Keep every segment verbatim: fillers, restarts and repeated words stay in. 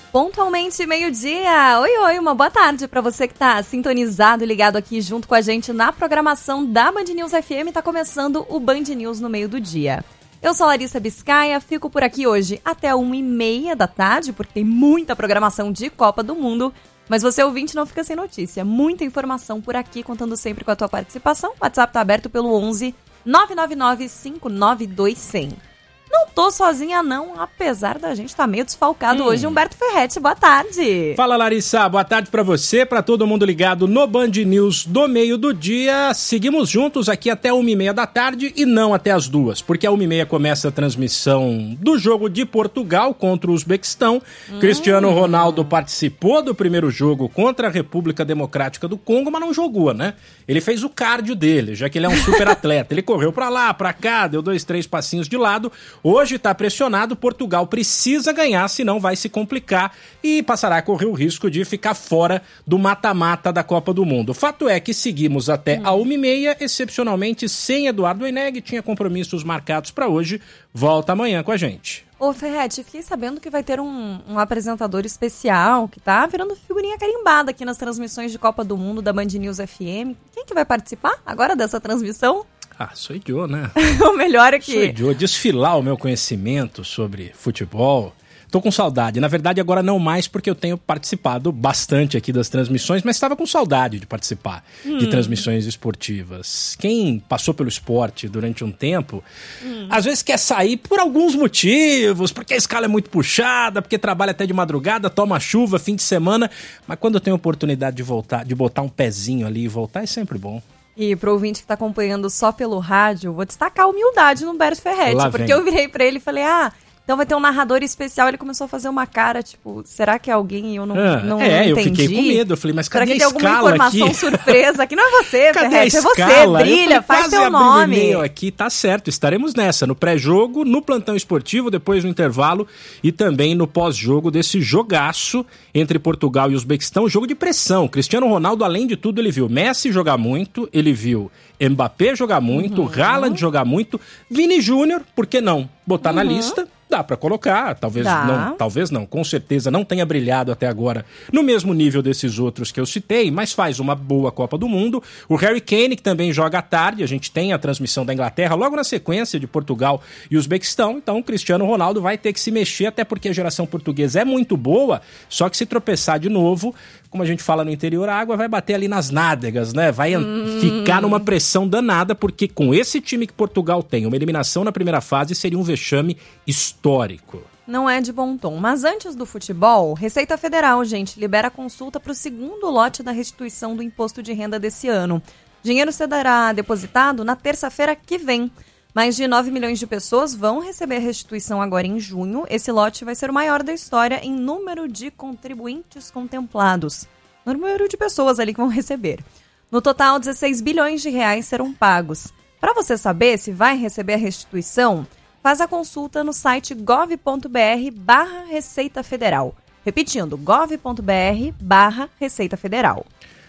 Pontualmente meio-dia. Oi, oi, uma boa tarde para você que tá sintonizado e ligado aqui junto com a gente na programação da Band News F M. Tá começando o Band News no meio do dia. Eu sou a Larissa Biscaia, fico por aqui hoje até uma e meia da tarde, porque tem muita programação de Copa do Mundo. Mas você, ouvinte, não fica sem notícia. Muita informação por aqui, contando sempre com a tua participação. O WhatsApp tá aberto pelo onze nove nove nove cinco nove dois zero zero. Não tô sozinha não, apesar da gente estar tá meio desfalcado hum. hoje. Humberto Ferretti, boa tarde. Fala, Larissa, boa tarde pra você, pra todo mundo ligado no Band News do meio do dia. Seguimos juntos aqui até uma e meia da tarde e não até as duas, porque a uma e meia começa a transmissão do jogo de Portugal contra o Uzbequistão. Hum. Cristiano Ronaldo participou do primeiro jogo contra a República Democrática do Congo, mas não jogou, né? Ele fez o cardio dele, já que ele é um super atleta. Ele correu pra lá, pra cá, deu dois, três passinhos de lado. Hoje está pressionado, Portugal precisa ganhar, senão vai se complicar e passará a correr o risco de ficar fora do mata-mata da Copa do Mundo. O fato é que seguimos até hum. a uma e meia, excepcionalmente sem Eduardo Eneg, tinha compromissos marcados para hoje, volta amanhã com a gente. Ô Ferretti, fiquei sabendo que vai ter um, um apresentador especial que tá virando figurinha carimbada aqui nas transmissões de Copa do Mundo da Band News F M. Quem que vai participar agora dessa transmissão? Ah, sou eu, né? O melhor é que... Sou eu, desfilar o meu conhecimento sobre futebol. Tô com saudade. Na verdade, agora não mais, porque eu tenho participado bastante aqui das transmissões, mas estava com saudade de participar hum. de transmissões esportivas. Quem passou pelo esporte durante um tempo, hum. às vezes quer sair por alguns motivos, porque a escala é muito puxada, porque trabalha até de madrugada, toma chuva, fim de semana, mas quando tem a oportunidade de voltar, de botar um pezinho ali e voltar, é sempre bom. E pro ouvinte que tá acompanhando só pelo rádio, vou destacar a humildade no Humberto Ferretti, porque eu virei pra ele e falei, ah, então vai ter um narrador especial. Ele começou a fazer uma cara, tipo, será que é alguém e eu não, ah, não, é, não entendi? É, eu fiquei com medo, eu falei, mas cadê a escala aqui? Será que tem alguma informação aqui? surpresa aqui? Não é você, cadê Ferretti, a é você, escala? brilha, falei, faz teu nome. Aqui, tá certo, estaremos nessa, no pré-jogo, no plantão esportivo, depois no intervalo e também no pós-jogo desse jogaço entre Portugal e Uzbequistão, jogo de pressão. Cristiano Ronaldo, além de tudo, ele viu Messi jogar muito, ele viu Mbappé jogar muito, uhum. Haaland jogar muito, Vini Júnior, por que não botar uhum. na lista? Dá pra colocar, talvez Dá. não, talvez não, com certeza não tenha brilhado até agora no mesmo nível desses outros que eu citei, mas faz uma boa Copa do Mundo. O Harry Kane, que também joga à tarde, a gente tem a transmissão da Inglaterra logo na sequência de Portugal e Uzbequistão, então o Cristiano Ronaldo vai ter que se mexer, até porque a geração portuguesa é muito boa, só que se tropeçar de novo, como a gente fala no interior, a água vai bater ali nas nádegas, né? Vai hum. ficar numa pressão danada, porque com esse time que Portugal tem, uma eliminação na primeira fase seria um vexame histórico. Histórico. Não é de bom tom. Mas antes do futebol, Receita Federal, gente, libera a consulta para o segundo lote da restituição do imposto de renda desse ano. Dinheiro será depositado na terça-feira que vem. Mais de nove milhões de pessoas vão receber a restituição agora em junho. Esse lote vai ser o maior da história em número de contribuintes contemplados. Número de pessoas ali que vão receber. No total, dezesseis bilhões de reais serão pagos. Para você saber se vai receber a restituição, faz a consulta no site gov.br barra Receita Federal. Repetindo, gov.br barra Receita Federal.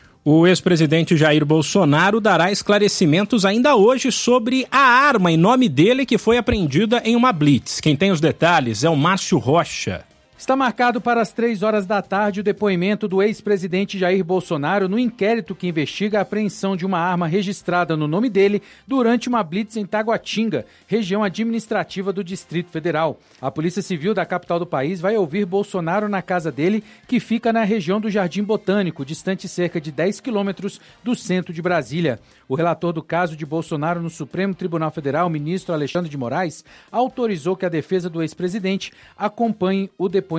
O ex-presidente Jair Bolsonaro dará esclarecimentos ainda hoje sobre a arma em nome dele que foi apreendida em uma blitz. Quem tem os detalhes é o Márcio Rocha. Está marcado para as três horas da tarde o depoimento do ex-presidente Jair Bolsonaro no inquérito que investiga a apreensão de uma arma registrada no nome dele durante uma blitz em Taguatinga, região administrativa do Distrito Federal. A Polícia Civil da capital do país vai ouvir Bolsonaro na casa dele, que fica na região do Jardim Botânico, distante cerca de dez quilômetros do centro de Brasília. O relator do caso de Bolsonaro no Supremo Tribunal Federal, o ministro Alexandre de Moraes, autorizou que a defesa do ex-presidente acompanhe o depoimento.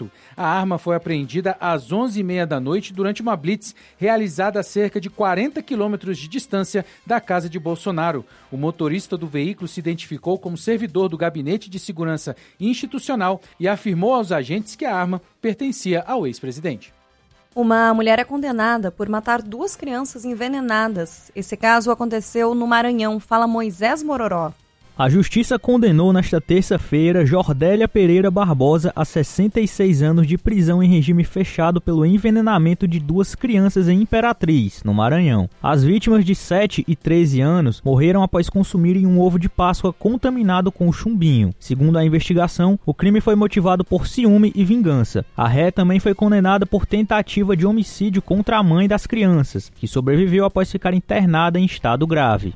A arma foi apreendida às onze e meia da noite durante uma blitz realizada a cerca de quarenta quilômetros de distância da casa de Bolsonaro. O motorista do veículo se identificou como servidor do Gabinete de Segurança Institucional e afirmou aos agentes que a arma pertencia ao ex-presidente. Uma mulher é condenada por matar duas crianças envenenadas. Esse caso aconteceu no Maranhão. Fala Moisés Mororó. A Justiça condenou nesta terça-feira Jordélia Pereira Barbosa a sessenta e seis anos de prisão em regime fechado pelo envenenamento de duas crianças em Imperatriz, no Maranhão. As vítimas de sete e treze anos morreram após consumirem um ovo de Páscoa contaminado com chumbinho. Segundo a investigação, o crime foi motivado por ciúme e vingança. A ré também foi condenada por tentativa de homicídio contra a mãe das crianças, que sobreviveu após ficar internada em estado grave.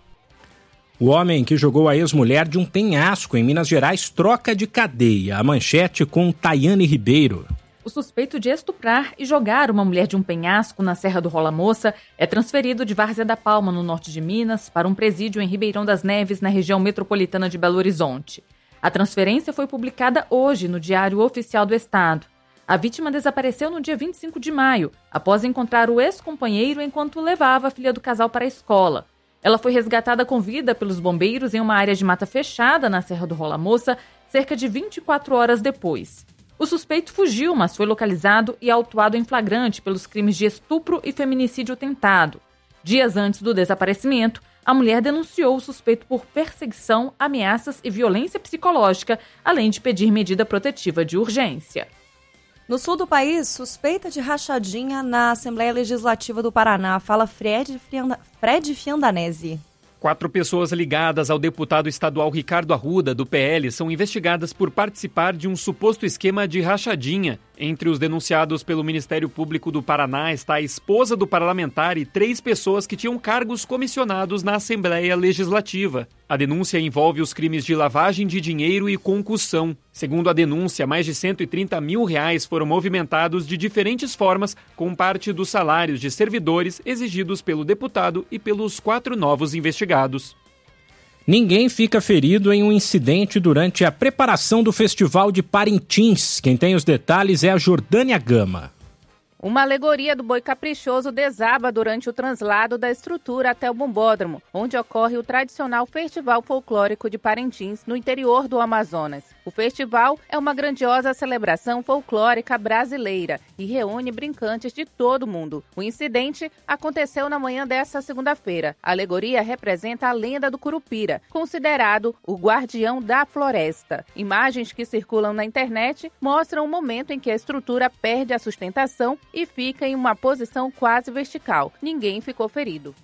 O homem que jogou a ex-mulher de um penhasco em Minas Gerais troca de cadeia. A manchete com Tayane Ribeiro. O suspeito de estuprar e jogar uma mulher de um penhasco na Serra do Rola Moça é transferido de Várzea da Palma, no norte de Minas, para um presídio em Ribeirão das Neves, na região metropolitana de Belo Horizonte. A transferência foi publicada hoje no Diário Oficial do Estado. A vítima desapareceu no dia vinte e cinco de maio, após encontrar o ex-companheiro enquanto levava a filha do casal para a escola. Ela foi resgatada com vida pelos bombeiros em uma área de mata fechada na Serra do Rola Moça, cerca de vinte e quatro horas depois. O suspeito fugiu, mas foi localizado e autuado em flagrante pelos crimes de estupro e feminicídio tentado. Dias antes do desaparecimento, a mulher denunciou o suspeito por perseguição, ameaças e violência psicológica, além de pedir medida protetiva de urgência. No sul do país, suspeita de rachadinha na Assembleia Legislativa do Paraná. Fala Fred, Fianda... Fred Fiandanese. Quatro pessoas ligadas ao deputado estadual Ricardo Arruda, do P L, são investigadas por participar de um suposto esquema de rachadinha. Entre os denunciados pelo Ministério Público do Paraná está a esposa do parlamentar e três pessoas que tinham cargos comissionados na Assembleia Legislativa. A denúncia envolve os crimes de lavagem de dinheiro e concussão. Segundo a denúncia, mais de cento e trinta mil reais foram movimentados de diferentes formas com parte dos salários de servidores exigidos pelo deputado e pelos quatro novos investigados. Ninguém fica ferido em um incidente durante a preparação do Festival de Parintins. Quem tem os detalhes é a Jordânia Gama. Uma alegoria do boi caprichoso desaba durante o translado da estrutura até o bombódromo, onde ocorre o tradicional Festival Folclórico de Parintins, no interior do Amazonas. O festival é uma grandiosa celebração folclórica brasileira e reúne brincantes de todo o mundo. O incidente aconteceu na manhã desta segunda-feira. A alegoria representa a lenda do Curupira, considerado o guardião da floresta. Imagens que circulam na internet mostram o momento em que a estrutura perde a sustentação e fica em uma posição quase vertical. Ninguém ficou ferido.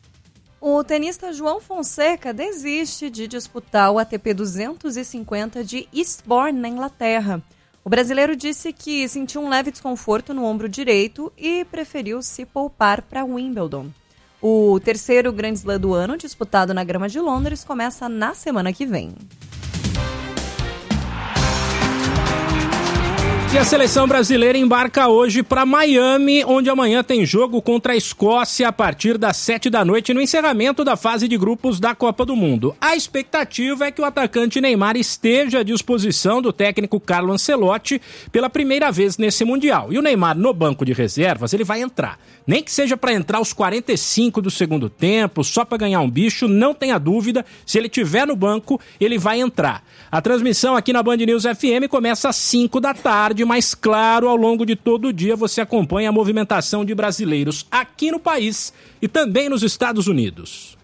O tenista João Fonseca desiste de disputar o A T P duzentos e cinquenta de Eastbourne, na Inglaterra. O brasileiro disse que sentiu um leve desconforto no ombro direito e preferiu se poupar para Wimbledon. O terceiro Grand Slam do ano, disputado na grama de Londres, começa na semana que vem. E a seleção brasileira embarca hoje para Miami, onde amanhã tem jogo contra a Escócia a partir das sete da noite no encerramento da fase de grupos da Copa do Mundo. A expectativa é que o atacante Neymar esteja à disposição do técnico Carlo Ancelotti pela primeira vez nesse Mundial. E o Neymar no banco de reservas, ele vai entrar. Nem que seja para entrar aos quarenta e cinco do segundo tempo, só para ganhar um bicho, não tenha dúvida, se ele estiver no banco, ele vai entrar. A transmissão aqui na Band News F M começa às cinco da tarde, mas claro, ao longo de todo o dia você acompanha a movimentação de brasileiros aqui no país e também nos Estados Unidos.